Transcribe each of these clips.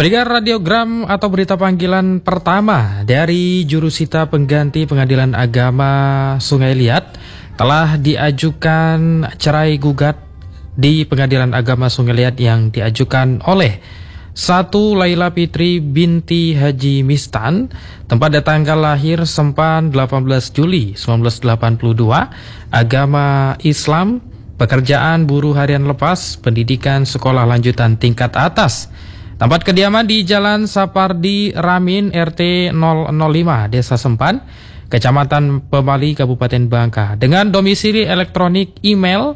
Pendengar radiogram atau berita panggilan pertama dari jurusita pengganti Pengadilan Agama Sungai Liat telah diajukan cerai gugat di Pengadilan Agama Sungai Liat yang diajukan oleh satu Laila Fitri binti Haji Mistan, tempat dan tanggal lahir Sempan 18 Juli 1982, agama Islam, pekerjaan buruh harian lepas, pendidikan sekolah lanjutan tingkat atas. Tempat kediaman di Jalan Sapardi Ramin RT 005 Desa Sempan, Kecamatan Pemali, Kabupaten Bangka, dengan domisili elektronik email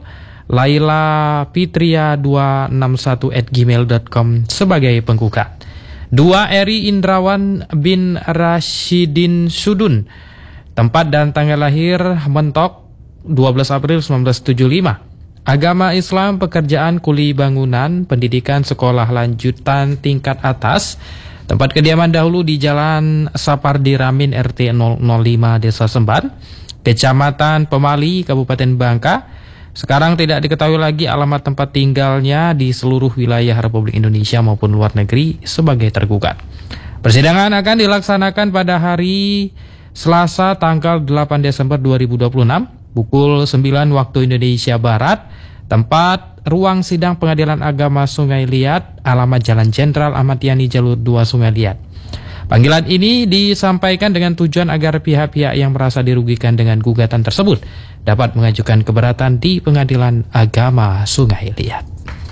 lailafitria261@gmail.com sebagai penggugat. 2 Eri Indrawan bin Rashidin Sudun, tempat dan tanggal lahir Mentok 12 April 1975. Agama Islam, pekerjaan kuli bangunan, pendidikan sekolah lanjutan tingkat atas. Tempat kediaman dahulu di Jalan Sapardi Ramin RT 005 Desa Semban, Kecamatan Pemali, Kabupaten Bangka. Sekarang tidak diketahui lagi alamat tempat tinggalnya di seluruh wilayah Republik Indonesia maupun luar negeri sebagai tergugat. Persidangan akan dilaksanakan pada hari Selasa tanggal 8 Desember 2026 pukul 9 waktu Indonesia Barat, tempat ruang sidang Pengadilan Agama Sungai Liat, alamat Jalan Jenderal Ahmad Yani Jalur 2 Sungai Liat. Panggilan ini disampaikan dengan tujuan agar pihak-pihak yang merasa dirugikan dengan gugatan tersebut dapat mengajukan keberatan di Pengadilan Agama Sungai Liat.